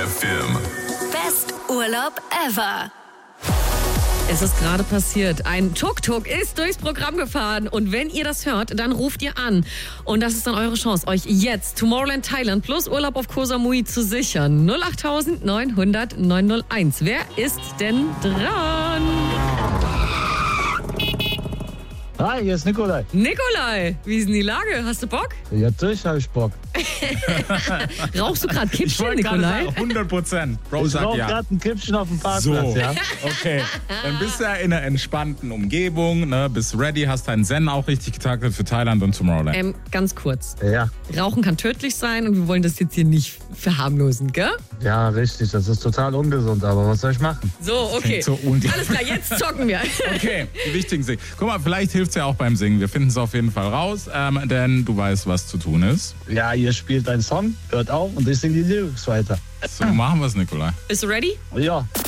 FM. Best Urlaub ever. Es ist gerade passiert. Ein Tuk-Tuk ist durchs Programm gefahren. Und wenn ihr das hört, dann ruft ihr an. Und das ist dann eure Chance, euch jetzt Tomorrowland Thailand plus Urlaub auf Koh Samui zu sichern. 08900 901. Wer ist denn dran? Hi, hier ist Nikolai. Nikolai, wie ist denn die Lage? Hast du Bock? Ja, natürlich habe ich Bock. Rauchst du gerade Ich Kippchen, wollte gerade Nikolai? sagen, 100%. Bro Ich sagt brauche ja. gerade ein Kippchen auf dem Parkplatz, So, ja? okay. Dann bist du ja in einer entspannten Umgebung, ne? Bist ready, hast deinen Zen auch richtig getaktet für Thailand und Tomorrowland. Ganz kurz. Ja, Rauchen kann tödlich sein und wir wollen das jetzt hier nicht verharmlosen, gell? ja, richtig. Das ist total ungesund, aber was soll ich machen? So, okay. Klingt so unglaublich. Alles klar, jetzt zocken wir. Okay, die wichtigen Dinge. Guck mal, vielleicht hilft es ja auch beim Singen. Wir finden es auf jeden Fall raus, denn du weißt, was zu tun ist. Ja, ihr spielt einen Song, hört auf und ich singe die Lyrics weiter. So machen wir es, Nikolai. Bist du ready? Ja,